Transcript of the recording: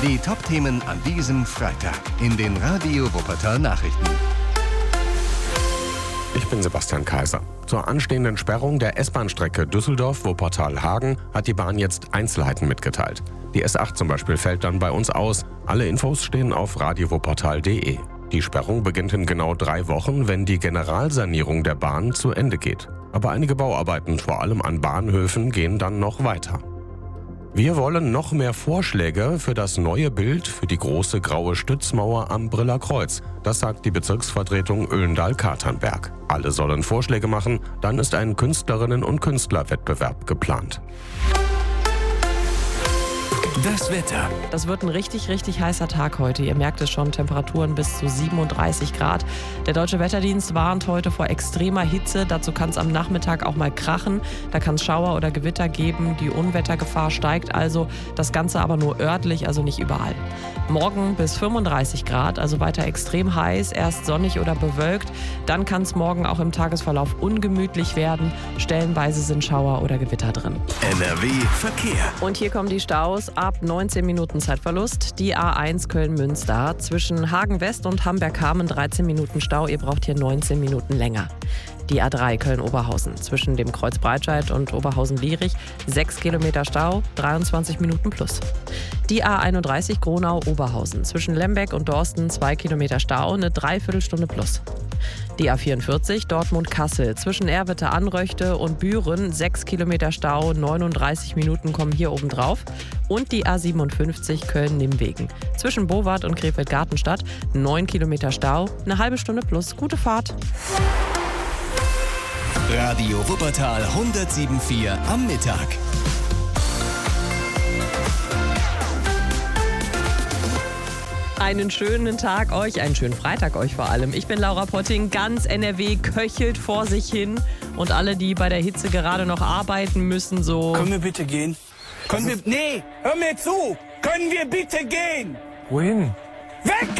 Die Top-Themen an diesem Freitag in den Radio Wuppertal Nachrichten. Ich bin Sebastian Kaiser. Zur anstehenden Sperrung der S-Bahn-Strecke Düsseldorf-Wuppertal-Hagen hat die Bahn jetzt Einzelheiten mitgeteilt. Die S8 zum Beispiel fällt dann bei uns aus. Alle Infos stehen auf radiowuppertal.de. Die Sperrung beginnt in genau 3 Wochen, wenn die Generalsanierung der Bahn zu Ende geht. Aber einige Bauarbeiten, vor allem an Bahnhöfen, gehen dann noch weiter. Wir wollen noch mehr Vorschläge für das neue Bild für die große graue Stützmauer am Briller Kreuz. Das sagt die Bezirksvertretung Oelendahl-Katernberg. Alle sollen Vorschläge machen, dann ist ein Künstlerinnen- und Künstlerwettbewerb geplant. Das Wetter. Das wird ein richtig heißer Tag heute. Ihr merkt es schon, Temperaturen bis zu 37 Grad. Der Deutsche Wetterdienst warnt heute vor extremer Hitze. Dazu kann es am Nachmittag auch mal krachen. Da kann es Schauer oder Gewitter geben. Die Unwettergefahr steigt also. Das Ganze aber nur örtlich, also nicht überall. Morgen bis 35 Grad, also weiter extrem heiß. Erst sonnig oder bewölkt. Dann kann es morgen auch im Tagesverlauf ungemütlich werden. Stellenweise sind Schauer oder Gewitter drin. NRW Verkehr. Und hier kommen die Staus. Ab 19 Minuten Zeitverlust. Die A1 Köln-Münster. Zwischen Hagen-West und Hamberg-Hamen 13 Minuten Stau. Ihr braucht hier 19 Minuten länger. Die A3 Köln-Oberhausen. Zwischen dem Kreuz Breitscheid und Oberhausen-Lierich 6 Kilometer Stau, 23 Minuten plus. Die A31 Gronau-Oberhausen. Zwischen Lembeck und Dorsten 2 Kilometer Stau, eine Dreiviertelstunde plus. Die A44 Dortmund-Kassel. Zwischen Erwitte-Anröchte und Büren 6 Kilometer Stau, 39 Minuten kommen hier oben drauf. Und die A57 Köln-Nimwegen. Zwischen Bowart und Krefeld-Gartenstadt 9 Kilometer Stau, eine halbe Stunde plus. Gute Fahrt. Radio Wuppertal 107.4 am Mittag. Einen schönen Tag euch, einen schönen Freitag euch vor allem. Ich bin Laura Potting, ganz NRW köchelt vor sich hin. Und alle, die bei der Hitze gerade noch arbeiten müssen, so... Können wir bitte gehen? Nee, hör mir zu! Können wir bitte gehen? Wohin? Weg!